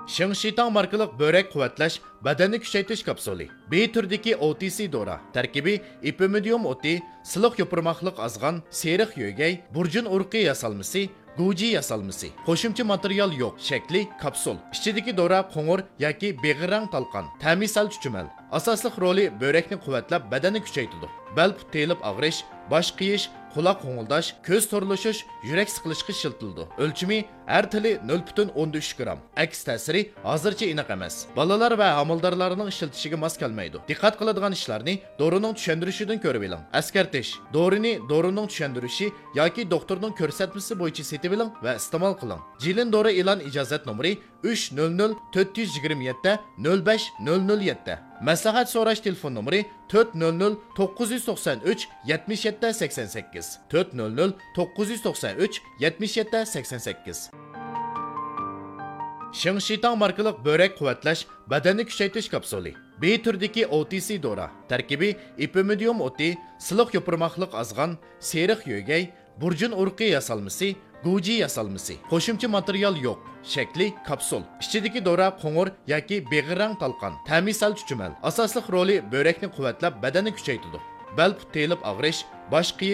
Shingshitang markalik börek quvvatlash, badanni kuchaytirish kapsuli. B turdagi OTC dora. Tarkibi ipimidium oti, siliq yopirmoqliq azg'an, seriq yo'gay, burjun urqi yasalmasi, Guji yasalmasi. Qo'shimcha material yo'q. Shakli kapsul. Ichidagi dora qo'ng'ir yoki beg'irang talqon. Ta'misal chuchumal. Asosli roli börekni quvvatlab, badanni kuchaytiradi. Bel put telib og'rish, bosh qiyish, quloq qo'ng'ildash, ko'z to'rlashish, yurak siqilishga shiltildi. O'lchimi har tili 0.13 gram. Aks ta'siri hozircha aniq emas. Bolalar va amaldorlarning ishiltishiga mos kelmaydi. Diqqat qiladigan ishlarni dorining tushuntirishidan ko'rib oling. Askartish. Dorining tushundirishi yoki doktorning ko'rsatmasi bo'yicha setib oling va iste'mol qiling. Jilin dori e'lon ijozat nomeri 300 427 05007. Maslahat so'rash telefon nomeri 400 993 77 88. 400 993 77 88. Shingshitang markalik börek quvvatlash, badanni kuchaytirish kapsuli. B turdagi OTC dora. Tarkibi ipimidium oti, siliq yopirmoqliq azg'an, seriq yo'gay, burjun urqi yasalmasi, Guji yasalmasi. Qo'shimcha material yo'q. Shakli kapsul. Ichidagi dora qo'ng'ir yoki beg'irang talqon. Ta'misal chuchumal. Asosli roli börekni quvvatlab, badanni kuchaytiradi. Bel put telib og'rish, bosh qiyish